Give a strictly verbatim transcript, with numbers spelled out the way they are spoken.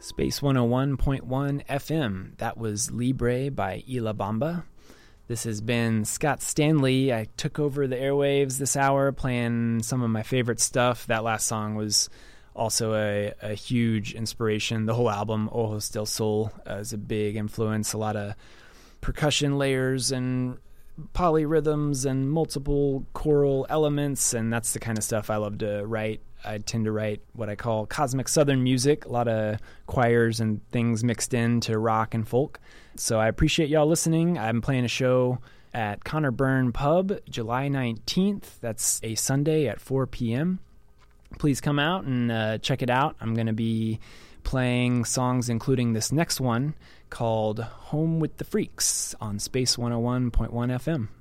Space one oh one point one F M. That was Libre by Ila Bamba. This has been Scott Stanley. I took over the airwaves this hour playing some of my favorite stuff. That last song was also a, a huge inspiration. The whole album, Ojos del Sol, uh, is a big influence. A lot of percussion layers and polyrhythms and multiple choral elements, and that's the kind of stuff I love to write. I tend to write what I call cosmic southern music, a lot of choirs and things mixed into rock and folk. So I appreciate y'all listening. I'm playing a show at Connor Byrne Pub July nineteenth. That's a Sunday at four p.m. Please come out and uh, check it out. I'm going to be playing songs including this next one called Home with the Freaks on Space one oh one point one F M.